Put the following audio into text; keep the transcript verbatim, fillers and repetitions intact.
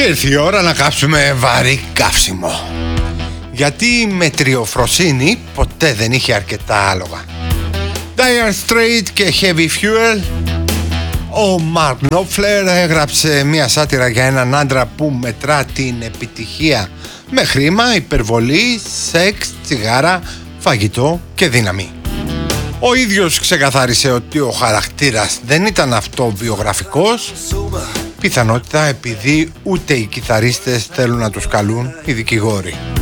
Και ήρθε η ώρα να κάψουμε βαρύ καύσιμο. Γιατί η μετριοφροσύνη ποτέ δεν είχε αρκετά άλογα. Dire Straits και Heavy Fuel. Ο Μαρκ Νόπφλερ έγραψε μια σάτυρα για έναν άντρα που μετρά την επιτυχία με χρήμα, υπερβολή, σεξ, τσιγάρα, φαγητό και δύναμη. Ο ίδιος ξεκαθάρισε ότι ο χαρακτήρας δεν ήταν αυτοβιογραφικός, πιθανότητα επειδή ούτε οι κιθαρίστες θέλουν να τους καλούν οι δικηγόροι.